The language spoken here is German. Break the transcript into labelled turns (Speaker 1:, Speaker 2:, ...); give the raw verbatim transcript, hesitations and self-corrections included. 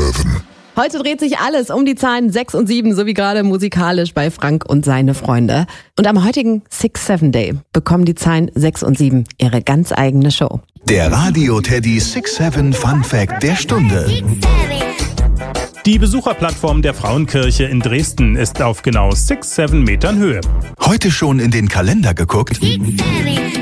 Speaker 1: Seven.
Speaker 2: Heute dreht sich alles um die Zahlen sechs und sieben, so wie gerade musikalisch bei Frank und seine Freunde. Und am heutigen six seven Day bekommen die Zahlen sechs und sieben ihre ganz eigene Show.
Speaker 3: Der Radio Teddy six seven Fun Fact der Stunde.
Speaker 4: Die Besucherplattform der Frauenkirche in Dresden ist auf genau sechs sieben Metern Höhe.
Speaker 3: Heute schon in den Kalender geguckt?
Speaker 5: six seven